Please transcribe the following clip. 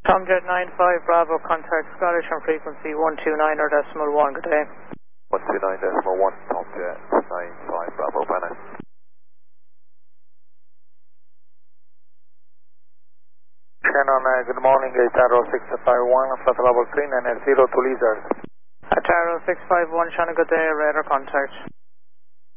Tomjet 95 Bravo, contact Scottish on frequency 129.1, good day. 129.1, Tomjet 95 Bravo, Banner. Shannon, good morning, Ataro 651, flight level 39 0 to Lizard. Ataro 651, Shannon, good day, radar contact.